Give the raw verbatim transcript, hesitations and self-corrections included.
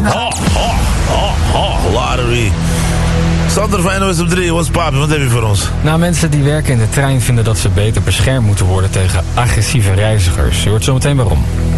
Ha, ha, ha, ha, lottery. Sander van N O S op drie, what's poppin'? Wat heb je voor ons? Nou, mensen die werken in de trein vinden dat ze beter beschermd moeten worden tegen agressieve reizigers. Je hoort zometeen waarom.